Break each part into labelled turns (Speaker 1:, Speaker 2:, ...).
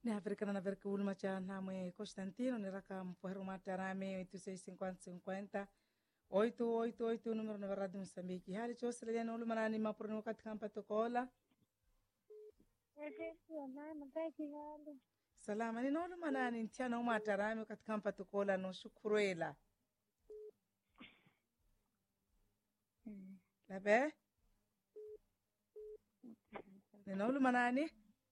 Speaker 1: Ni africana na verka ulma cha namwe Constantino ni raka mpuheru matarame 8650 888 numero na Radio Msambiki. Hali chose lele na ulma nani mapurno katika kampato kola. Salama ni na ulma nani ntiana umatarame katika kampato kola no shukuruela. Labe? Ni na ulma nani?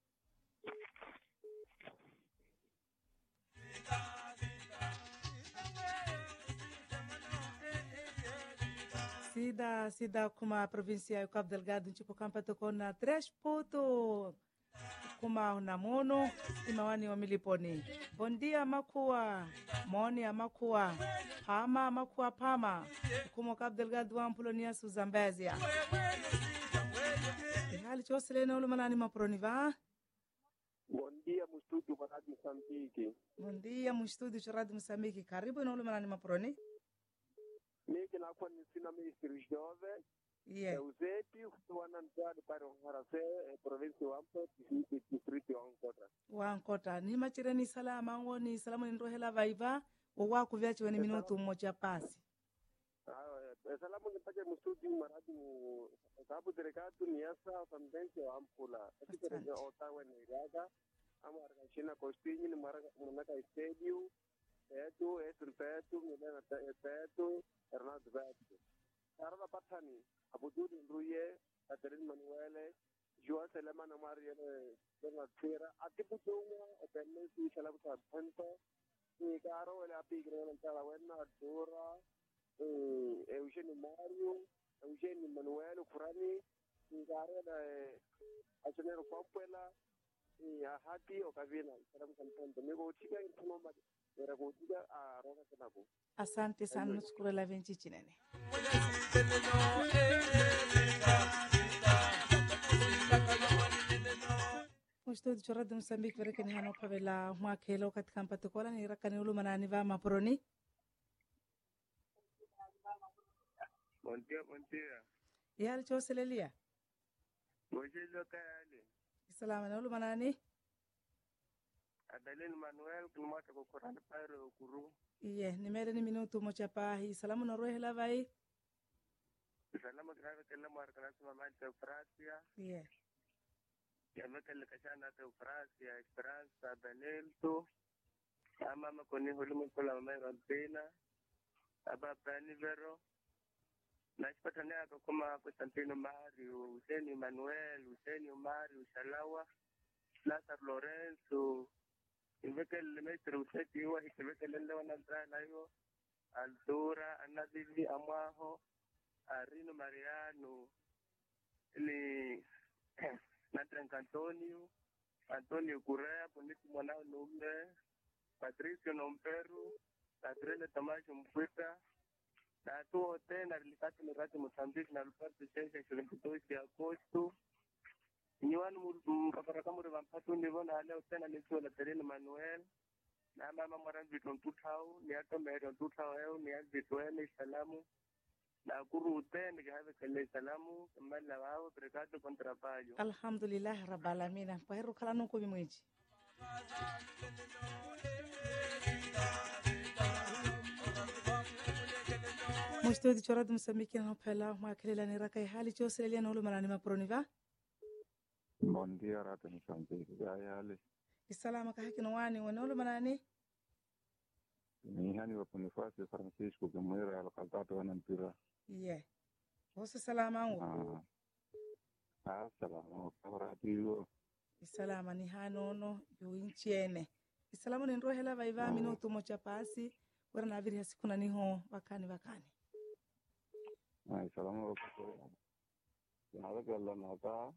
Speaker 1: Sida kuma província ya Cabo Delgado nchiko kampato kona 3 puto kuma unamono imawani wa miliponi. Bondia makuwa moni ya makuwa pama makuwa pama kuma Cabo Delgado wa Ampulonia Suzambezia. Hali chosele na ulumanani maproniva.
Speaker 2: Bom dia, Mustúdio Rádio Moçambique.
Speaker 1: Bom dia, Mustúdio Rádio Moçambique. Karibu na ulumanani maproni.
Speaker 2: Mimi na kwa nisina ministri jove.
Speaker 1: Yeah.
Speaker 2: Eusébio, wana ntwali para Harase, província wa Ampo, distrito wa Ankota.
Speaker 1: Wa Ankota. Ni machireni salama ngoni salamu ni ndohela vaiva. Wawa kuviachi weni minutu mmoja pasi.
Speaker 2: Salamu nipake Mustúdio maradu sababu delegado niasa fambense wa Ampula. Katika otawe ni iraga. Ama arakashina kostinyi ni mwanaka Eusébio. Edu, Esrupetu, Milena Petu, Hernando Beto. Sarada Patani, Abuduri Nruye, Catherine Manuele, João Selemana Marielle, Dona Tira, Atiputunga, Openesi, Salabuta Pento, Nicaro, El Apigre, Talawena, Dora, Eugenio Mario, Eugenio Manuel, Furani, Nicaro, Asenero Pompuela, Ahati, Ocavina, Salabuta Pento. Nego Chica, Intonoma.
Speaker 1: Asante sana nuskura la venchi chinene. Musto di chorra de Mozambique vereke ni hano pavela mwakelo katika mpato kola ni rakani ulu manani va maproni.
Speaker 2: Bom dia.
Speaker 1: Yali choselelia.
Speaker 2: Mojelo kayale.
Speaker 1: Salama na ulu manani.
Speaker 2: Adalene Manuel kumata ko Quran Pairo Kuru.
Speaker 1: Iye, nimere ni minuto mocha pahi. Salamu na rohe la vai.
Speaker 2: Salamu grave kella markana sama manta Francia.
Speaker 1: Iye.
Speaker 2: Ya mekelle kashana ta Francia, Esperanza, Benelto. Ama makoni hulumu kola mama Rampena. Aba Panivero. Nashipatane ako kama Constantino Mario, Hussein Manuel, Hussein Mario Shalawa, Lazar Lorenzo. Invece le mestre useti io invece le wana drana io Altura Anadili Amaho Arino Mariano ni Natran Antonio Correa Bonito Mwanao Numbe Patricio Nomperu Adrele Tamacho Mfuta na tu tena rilikati ni Radio Mozambique na Alberto Chenja 22 de agosto. Nyuan mpapara muri vampatu nivona leo tena nikiwa la Terena Manuel na mama mwana vitu tutau ni hata mbele tutau leo ni vitu salamu na kuru tena nikahave kale salamu mala wao brigado kontrapajo.
Speaker 1: Alhamdulillah rabbil alamin. Paheru kala nuko bimweji. Musto di chorra de Mozambique na pela mwakela ni rakai hali choselelia na ulu manani maproniva.
Speaker 3: Bom dia, Rata Moçambique. Hali.
Speaker 1: Salama kahaki no wani wanolo manani?
Speaker 3: Ni hani wa Bonifácio Francisco Gamera alqaltato wanampira.
Speaker 1: Yeah. Wosa salama ngo.
Speaker 3: Salama kabaratiyo.
Speaker 1: Salama ni hanono yo inchiene. Salama ni nrohela vaiva minuto mocha pasi. Wara na viri hasikuna niho wakani.
Speaker 3: Salama wakati. Nada kala nata.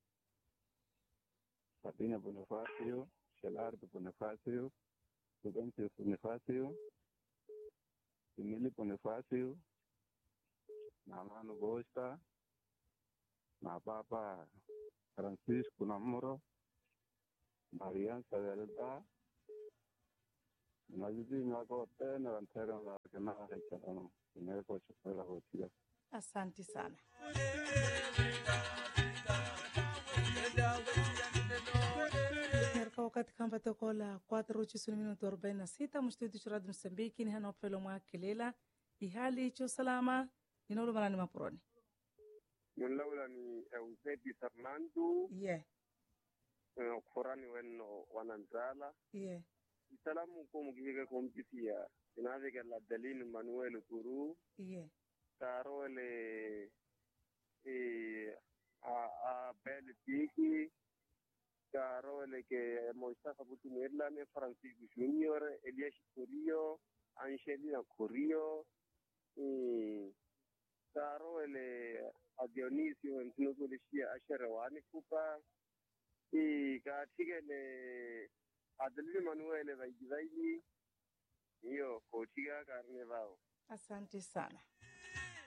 Speaker 3: Patinha Bonifácio, Chelardo Bonifácio, Prudêncio Bonifácio, Emílio Bonifácio, Namano Gosta, na Papa Francisco Namoro, Mariança Delta, na vizinha kote na rantero la kena haichano, ineko chakula hotia.
Speaker 1: Asante sana. wakati kamba tokola 4:46 mstudio cha Radio Msambiki ni hana pelo mwa kelela ihali cho salama inolo manani maproni
Speaker 2: Nulaula ni Eusebio Fernando
Speaker 1: yeah
Speaker 2: Korani wenno wananzala
Speaker 1: yeah
Speaker 2: salamu kumgiga kumpisia inavika la Dalin Manuel Turu
Speaker 1: yeah
Speaker 2: Karole a Bel Tiki Karole que Moistafa Butumela ne Francisco Junior Elias Corio Angelina Corio Karole a Dionisio Ntunukulishia Asherawani Kupa katigele Adli Manuel Vaigizaidi hiyo kochiga karne vao.
Speaker 1: asante sana